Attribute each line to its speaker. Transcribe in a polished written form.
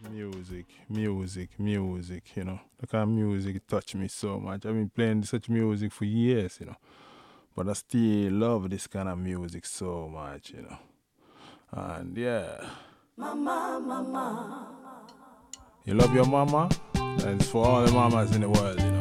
Speaker 1: Music, The kind of music touch me so much. I've been playing such music for years. But I still love this kind of music so much. And yeah. You love your mama? That's for all the mamas in the world.